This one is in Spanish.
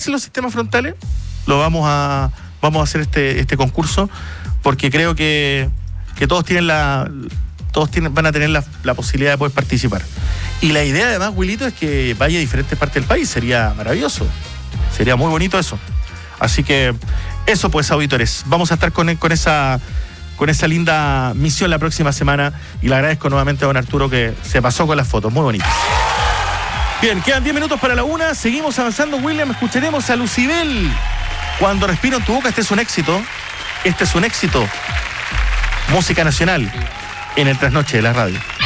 aparecen los sistemas frontales, vamos a hacer este concurso, porque creo que todos van a tener la posibilidad de poder participar. Y la idea además, Wilito, es que vaya a diferentes partes del país. Sería maravilloso. Sería muy bonito eso. Así que eso pues, auditores. Vamos a estar con esa linda misión la próxima semana. Y le agradezco nuevamente a don Arturo que se pasó con las fotos. Muy bonitas. Bien, quedan 10 minutos para la 1. Seguimos avanzando, William. Escucharemos a Lucibel. Cuando respiro en tu boca. Este es un éxito. Música nacional en el Trasnoche de la radio.